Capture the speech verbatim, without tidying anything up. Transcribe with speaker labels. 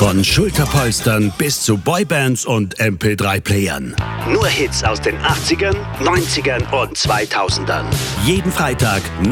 Speaker 1: Von Schulterpolstern bis zu Boybands und M P drei Playern. Nur Hits aus den achtzigern, neunzigern und zweitausendern. Jeden Freitag